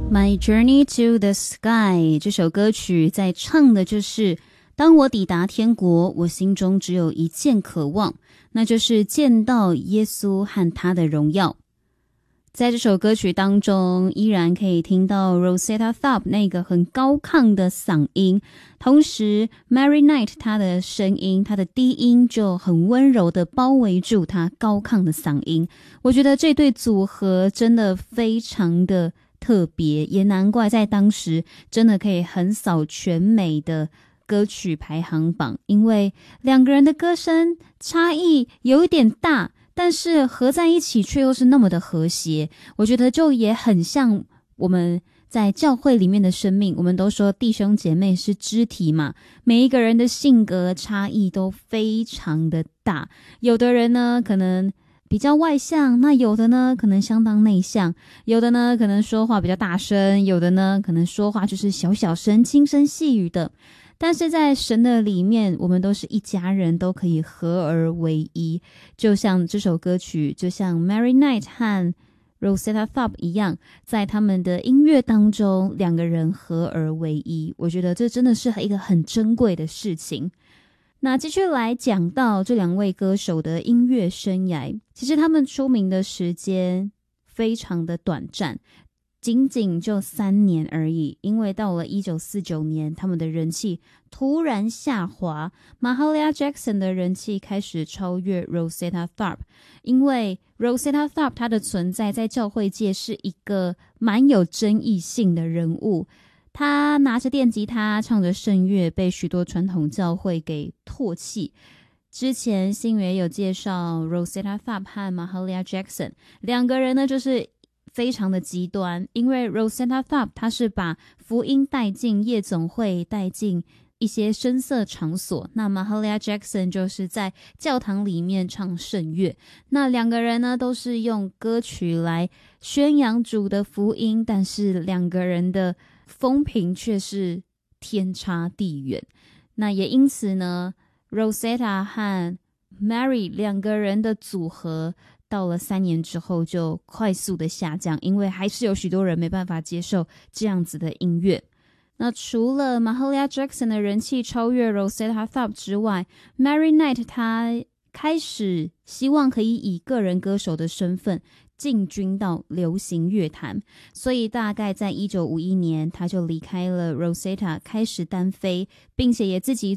My Journey to the Sky 这首歌曲在唱的就是当我抵达天国，我心中只有一件渴望，那就是见到耶稣和他的荣耀。在这首歌曲当中，依然可以听到 Rosetta Tharpe 那个很高亢的嗓音，同时 Mary Knight 她的声音，她的低音就很温柔的包围住她高亢的嗓音。我觉得这对组合真的非常的特别，也难怪在当时真的可以横扫全美的歌曲排行榜，因为两个人的歌声差异有一点大，但是合在一起却又是那么的和谐。我觉得就也很像我们在教会里面的生命，我们都说弟兄姐妹是肢体嘛，每一个人的性格差异都非常的大，有的人呢可能比较外向，那有的呢可能相当内向，有的呢可能说话比较大声，有的呢可能说话就是小小声轻声细语的。但是在神的里面，我们都是一家人，都可以合而为一，就像这首歌曲，就像 Mary Knight 和 Rosetta Tharpe 一样，在他们的音乐当中两个人合而为一，我觉得这真的是一个很珍贵的事情。那继续来讲到这两位歌手的音乐生涯，其实他们出名的时间非常的短暂，仅仅就3年而已，因为到了1949年，他们的人气突然下滑， Mahalia Jackson 的人气开始超越 Rosetta Tharpe， 因为 Rosetta Tharpe 她的存在在教会界是一个蛮有争议性的人物，他拿着电吉他唱着圣乐，被许多传统教会给唾弃。之前新闻有介绍 Rosetta Tharpe 和 Mahalia Jackson 两个人呢就是非常的极端，因为 Rosetta Tharpe 他是把福音带进夜总会，带进一些声色场所，那 Mahalia Jackson 就是在教堂里面唱圣乐，那两个人呢都是用歌曲来宣扬主的福音，但是两个人的风评却是天差地远。那也因此呢 Rosetta 和 Mary 两个人的组合到了3年之后就快速的下降，因为还是有许多人没办法接受这样子的音乐。那除了 Mahalia Jackson 的人气超越 Rosetta Tharpe 之外， Mary Knight 她开始希望可以以个人歌手的身份进军到流行乐坛，所以大概在1951年他就离开了 Rosetta， 开始单飞，并且也自己